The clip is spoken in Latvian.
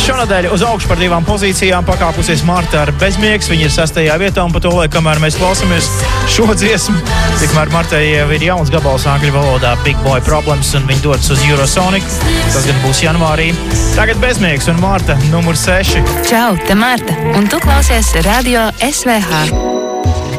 Šonadēļ uz augšu par 2 pozīcijām pakāpusies Marta ar Bezmiegs. Viņa ir 6. vietā un pa to, lai kamēr mēs klausamies šo dziesmu, tikmēr Martai jau ir jauns gabals angļu valodā Big Boy Problems un viņa dodas uz Eurosonic. Tas gan būs janvārī. Tagad Bezmiegs un Marta numur 6. Čau, te Marta, un tu klausies Radio SVH.